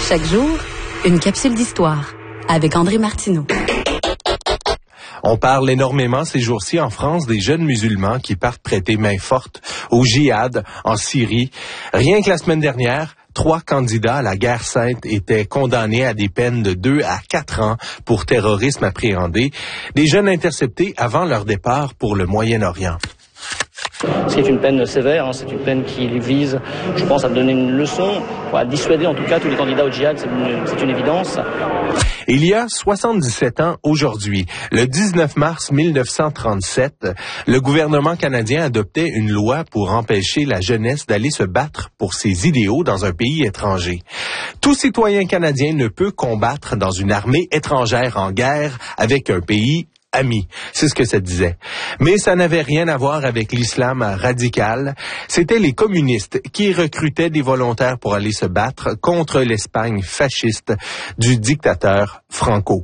Chaque jour, une capsule d'histoire avec André Martineau. On parle énormément ces jours-ci en France des jeunes musulmans qui partent prêter main forte au djihad en Syrie. Rien que la semaine dernière, 3 candidats à la guerre sainte étaient condamnés à des peines de 2 à 4 ans pour terrorisme appréhendé, des jeunes interceptés avant leur départ pour le Moyen-Orient. C'est une peine sévère, c'est une peine qui vise, je pense, à donner une leçon, à dissuader en tout cas tous les candidats au djihad, c'est une évidence. Il y a 77 ans aujourd'hui, le 19 mars 1937, le gouvernement canadien adoptait une loi pour empêcher la jeunesse d'aller se battre pour ses idéaux dans un pays étranger. Tout citoyen canadien ne peut combattre dans une armée étrangère en guerre avec un pays ami. C'est ce que ça disait. Mais ça n'avait rien à voir avec l'islam radical. C'était les communistes qui recrutaient des volontaires pour aller se battre contre l'Espagne fasciste du dictateur Franco.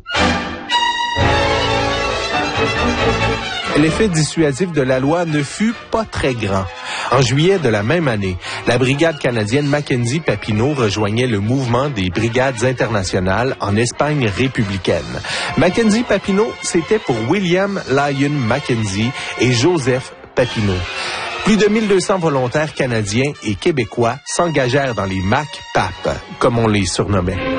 L'effet dissuasif de la loi ne fut pas très grand. En juillet de la même année, la brigade canadienne Mackenzie-Papineau rejoignait le mouvement des brigades internationales en Espagne républicaine. Mackenzie-Papineau, c'était pour William Lyon Mackenzie et Joseph Papineau. Plus de 1200 volontaires canadiens et québécois s'engagèrent dans les MAC-PAP, comme on les surnommait.